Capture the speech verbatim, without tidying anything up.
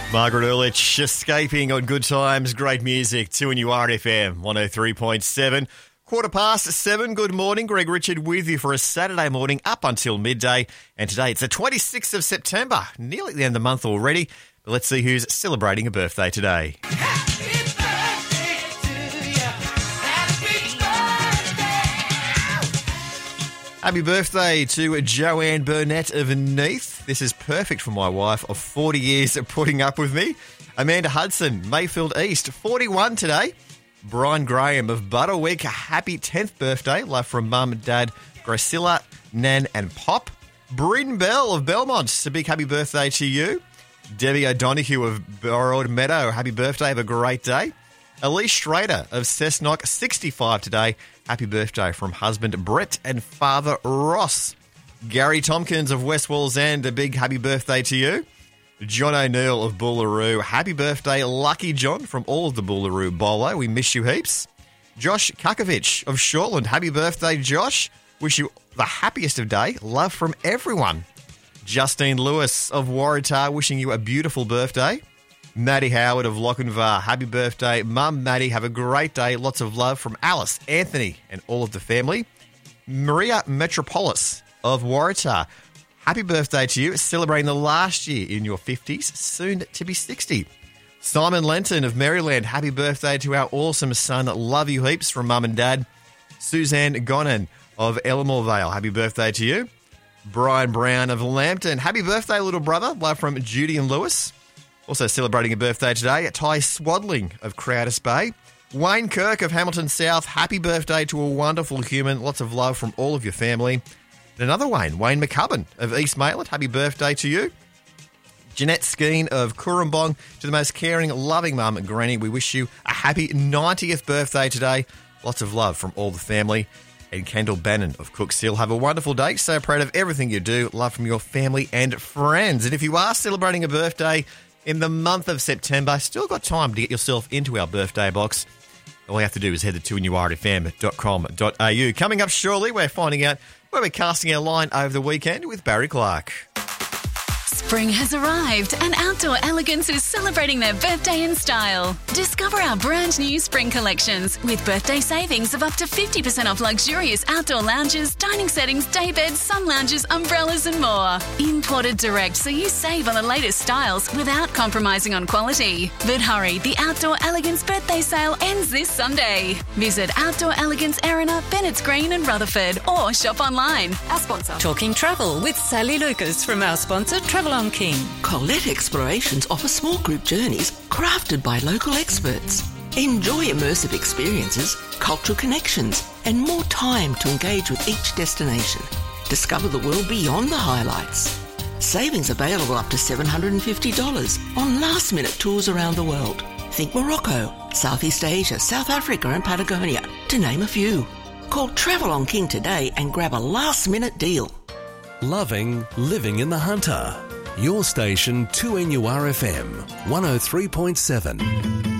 Margaret Ehrlich, escaping on good times, great music, two N U R F M, one oh three point seven. Quarter past seven, good morning. Greg Richard with you for a Saturday morning up until midday. And today it's the twenty-sixth of September, nearly the end of the month already. But let's see who's celebrating a birthday today. Happy birthday to you. Happy birthday. Happy birthday to Joanne Burnett of Neath. This is perfect for my wife of forty years of putting up with me. Amanda Hudson, Mayfield East, forty-one today. Brian Graham of Butterwick, happy tenth birthday. Love from Mum, Dad, Gracilla, Nan and Pop. Bryn Bell of Belmont, a big happy birthday to you. Debbie O'Donoghue of Broad Meadow, happy birthday, have a great day. Elise Schrader of Cessnock, sixty-five today. Happy birthday from husband Brett and father Ross. Gary Tompkins of West Wallsend, a big happy birthday to you. John O'Neill of Boolaroo, happy birthday, Lucky John from all of the Boolaroo Bolo. We miss you heaps. Josh Kukovic of Shortland, happy birthday, Josh. Wish you the happiest of day. Love from everyone. Justine Lewis of Waratah, wishing you a beautiful birthday. Maddie Howard of Lochinvar, happy birthday. Mum, Maddie, have a great day. Lots of love from Alice, Anthony, and all of the family. Maria Metropolis of Waratah, happy birthday to you. Celebrating the last year in your fifties, soon to be sixty. Simon Lenton of Maryland, happy birthday to our awesome son. Love you heaps from Mum and Dad. Suzanne Gonan of Elmore Vale, happy birthday to you. Brian Brown of Lambton, happy birthday, little brother. Love from Judy and Lewis. Also celebrating a birthday today, Ty Swaddling of Crowders Bay. Wayne Kirk of Hamilton South, happy birthday to a wonderful human. Lots of love from all of your family. And another Wayne, Wayne McCubbin of East Mayland, happy birthday to you. Jeanette Skeen of Cooranbong, to the most caring, loving mum and granny, we wish you a happy ninetieth birthday today. Lots of love from all the family. And Kendall Bannon of Cooks Hill, have a wonderful day. So proud of everything you do. Love from your family and friends. And if you are celebrating a birthday in the month of September, still got time to get yourself into our birthday box. All you have to do is head to two N U R F M dot com dot a u. Coming up shortly, we're finding out where we're casting our line over the weekend with Barry Clark. Spring has arrived and Outdoor Elegance is celebrating their birthday in style. Discover our brand new spring collections with birthday savings of up to fifty percent off luxurious outdoor lounges, dining settings, day beds, sun lounges, umbrellas and more. Imported direct so you save on the latest styles without compromising on quality. But hurry, the Outdoor Elegance birthday sale ends this Sunday. Visit Outdoor Elegance Erina, Bennett's Green and Rutherford or shop online. Our sponsor. Talking travel with Sally Lucas from our sponsor Travel on King. Colette Explorations offer small group journeys crafted by local experts. Enjoy immersive experiences, cultural connections, and more time to engage with each destination. Discover the world beyond the highlights. Savings available up to seven hundred fifty dollars on last-minute tours around the world. Think Morocco, Southeast Asia, South Africa and Patagonia, to name a few. Call Travel on King today and grab a last-minute deal. Loving living in the Hunter. Your station two N U R F M, one oh three point seven.